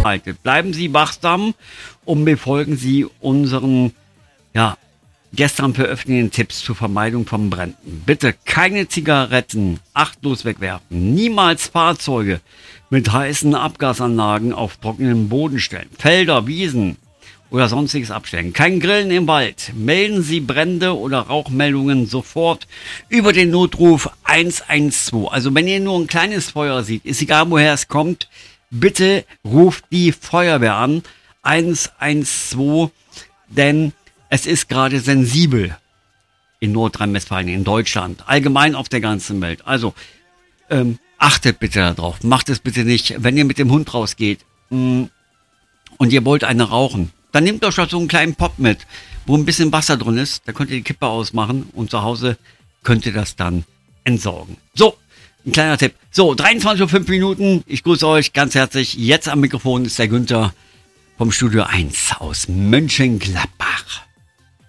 Bleiben Sie wachsam und befolgen Sie unseren, gestern veröffentlichten Tipps zur Vermeidung von Bränden. Bitte keine Zigaretten achtlos wegwerfen. Niemals Fahrzeuge mit heißen Abgasanlagen auf trockenen Boden stellen. Felder, Wiesen oder sonstiges abstellen. Kein Grillen im Wald. Melden Sie Brände oder Rauchmeldungen sofort über den Notruf 112. Also wenn ihr nur ein kleines Feuer seht, ist egal woher es kommt, bitte ruft die Feuerwehr an. 112, denn es ist gerade sensibel in Nordrhein-Westfalen, in Deutschland, allgemein auf der ganzen Welt. Also achtet bitte darauf, macht es bitte nicht, wenn ihr mit dem Hund rausgeht und ihr wollt eine rauchen, dann nehmt euch schon so einen kleinen Pop mit, wo ein bisschen Wasser drin ist, da könnt ihr die Kippe ausmachen und zu Hause könnt ihr das dann entsorgen. So, ein kleiner Tipp. So, 23:05 Uhr, ich grüße euch ganz herzlich. Jetzt am Mikrofon ist der Günther vom Studio 1 aus Mönchengladbach.